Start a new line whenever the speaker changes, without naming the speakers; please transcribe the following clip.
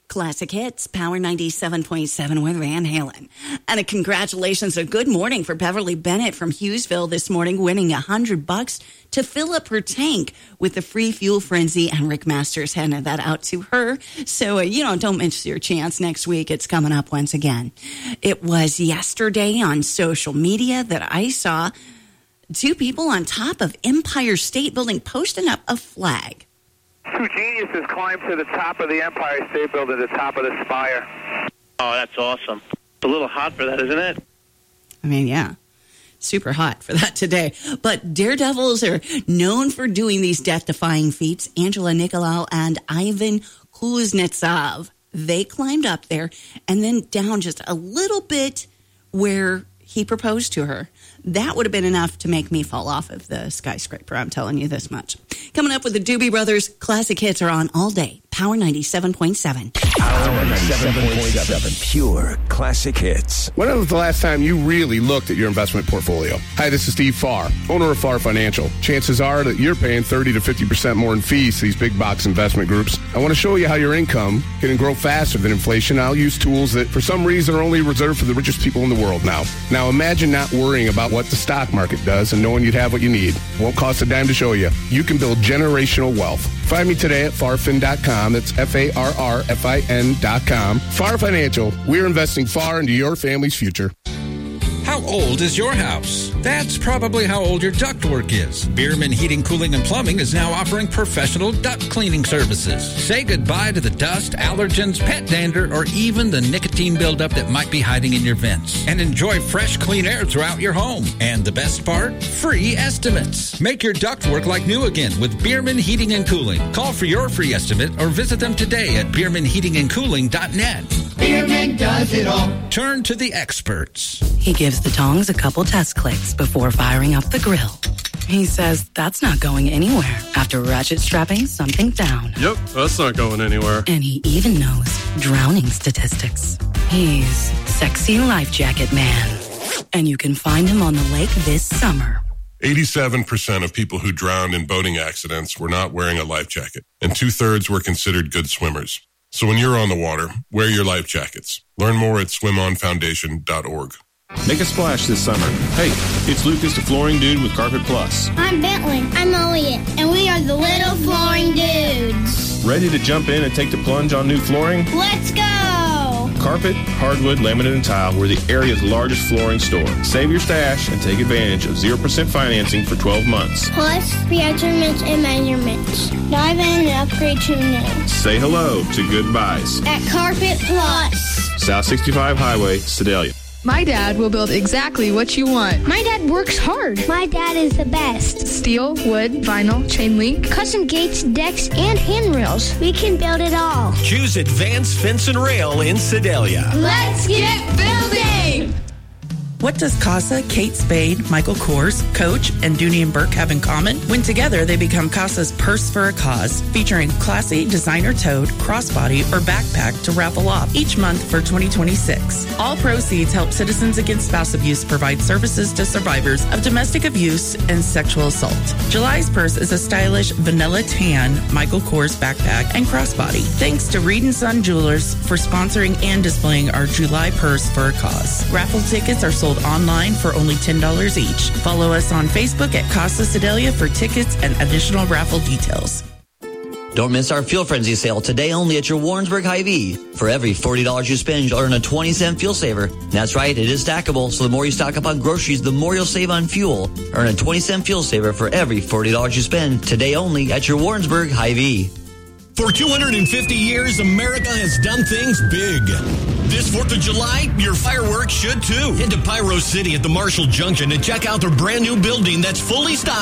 Classic Hits, Power 97.7 with Van Halen. And a congratulations, a good morning for Beverly Bennett from Hughesville this morning, winning $100 to fill up her tank with the free Fuel Frenzy, and Rick Masters handed that out to her. So, don't miss your chance next week. It's coming up once again. It was yesterday on social media that I saw two people on top of Empire State Building posting up a flag.
Two geniuses climbed to the top of the Empire State Building, the top of the spire.
Oh, that's awesome. It's a little hot for that, isn't it?
I mean, yeah. Super hot for that today. But daredevils are known for doing these death-defying feats. Angela Nicolau and Ivan Kuznetsov, they climbed up there and then down just a little bit where he proposed to her. That would have been enough to make me fall off of the skyscraper. I'm telling you this much. Coming up with the Doobie Brothers, Classic Hits are on all day. Power 97.7.
Power 97.7. Pure Classic Hits.
When was the last time you really looked at your investment portfolio? Hi, this is Steve Farr, owner of Farr Financial. Chances are that you're paying 30 to 50% more in fees to these big box investment groups. I want to show you how your income can grow faster than inflation. I'll use tools that for some reason are only reserved for the richest people in the world now. Now imagine not worrying about what the stock market does and knowing you'd have what you need. Won't cost a dime to show you. You can build generational wealth. Find me today at farfin.com. That's FARRFIN.com. Farr Financial. We're investing far into your family's future.
How old is your house? That's probably how old your ductwork is. Bierman Heating, Cooling, and Plumbing is now offering professional duct cleaning services. Say goodbye to the dust, allergens, pet dander, or even the nicotine buildup that might be hiding in your vents. And enjoy fresh, clean air throughout your home. And the best part? Free estimates. Make your ductwork like new again with Bierman Heating and Cooling. Call for your free estimate or visit them today at BiermanHeatingandCooling.net.
Bierman does it all.
Turn to the experts.
He gives the tongs a couple test clicks before firing up the grill. He says that's not going anywhere after ratchet strapping something down.
Yep, that's not going anywhere.
And he even knows drowning statistics. He's Sexy Life Jacket Man. And you can find him on the lake this summer.
87% of people who drowned in boating accidents were not wearing a life jacket, and 2/3 were considered good swimmers. So when you're on the water, wear your life jackets. Learn more at swimonfoundation.org.
Make a splash this summer. Hey, it's Lucas, the Flooring Dude with Carpet Plus.
I'm Bentley. I'm Elliot. And we are the Little Flooring Dudes.
Ready to jump in and take the plunge on new flooring?
Let's go!
Carpet, hardwood, laminate, and tile. We're the area's largest flooring store. Save your stash and take advantage of 0% financing for 12 months.
Plus, free measurements and measurements. Dive in and upgrade today.
Say hello to good buys.
At Carpet Plus.
South 65 Highway, Sedalia.
My dad will build exactly what you want.
My dad works hard. My dad is the best.
Steel, wood, vinyl, chain link,
custom gates, decks, and handrails. We can build it all.
Choose Advanced Fence and Rail in Sedalia.
Let's get building!
What does CASA, Kate Spade, Michael Kors, Coach, and Dooney & Burke have in common? When together, they become CASA's Purse for a Cause, featuring classy, designer-toed, crossbody, or backpack to raffle off each month for 2026. All proceeds help Citizens Against Spouse Abuse provide services to survivors of domestic abuse and sexual assault. July's purse is a stylish vanilla tan Michael Kors backpack and crossbody. Thanks to Reed & Son Jewelers for sponsoring and displaying our July Purse for a Cause. Raffle tickets are sold online for only $10 each. Follow us on Facebook at Casa Sedalia for tickets and additional raffle details.
Don't miss our Fuel Frenzy sale today only at your Warrensburg Hy-Vee. For every $40 you spend, you'll earn a 20-cent fuel saver. That's right, it is stackable, so the more you stock up on groceries, the more you'll save on fuel. Earn a 20-cent fuel saver for every $40 you spend today only at your Warrensburg Hy-Vee.
For 250 years, America has done things big. This 4th of July, your fireworks should too. Head to Pyro City at the Marshall Junction and check out their brand new building that's fully stocked